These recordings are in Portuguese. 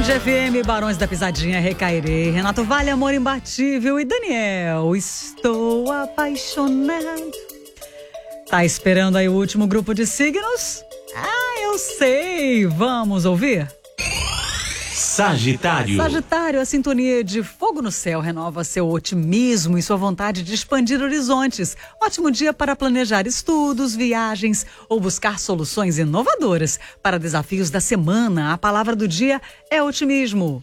FM, Barões da Pisadinha, Recairei, Renato Vale, Amor Imbatível e Daniel, Estou Apaixonado. Tá esperando aí o último grupo de signos? Ah, eu sei! Vamos ouvir? Sagitário. Sagitário, a sintonia de fogo no céu renova seu otimismo e sua vontade de expandir horizontes. Ótimo dia para planejar estudos, viagens ou buscar soluções inovadoras para desafios da semana. A palavra do dia é otimismo.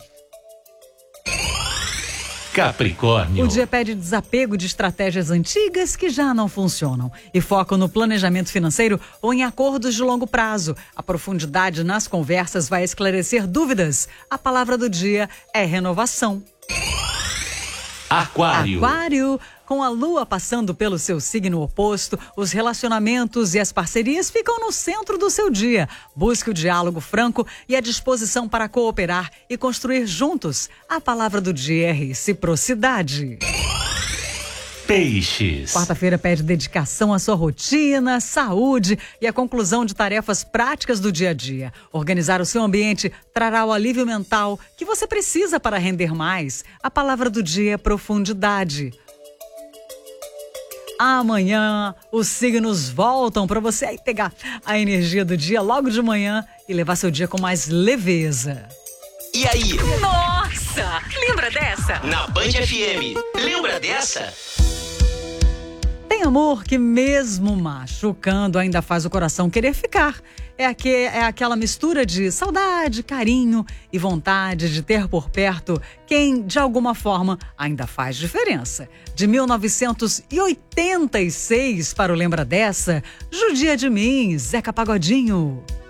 Capricórnio. O dia pede desapego de estratégias antigas que já não funcionam e foco no planejamento financeiro ou em acordos de longo prazo. A profundidade nas conversas vai esclarecer dúvidas. A palavra do dia é renovação. Aquário. Aquário, com a lua passando pelo seu signo oposto, os relacionamentos e as parcerias ficam no centro do seu dia. Busque o diálogo franco e a disposição para cooperar e construir juntos. A palavra do dia é reciprocidade. Peixes. Quarta-feira pede dedicação à sua rotina, saúde e a conclusão de tarefas práticas do dia a dia. Organizar o seu ambiente trará o alívio mental que você precisa para render mais. A palavra do dia é profundidade. Amanhã, os signos voltam para você aí pegar a energia do dia logo de manhã e levar seu dia com mais leveza. E aí? Nossa! Lembra dessa? Na Band FM. Lembra dessa? Tem amor que mesmo machucando ainda faz o coração querer ficar. É aquela mistura de saudade, carinho e vontade de ter por perto quem, de alguma forma, ainda faz diferença. De 1986 para o Lembra Dessa, Judia de Mim, Zeca Pagodinho.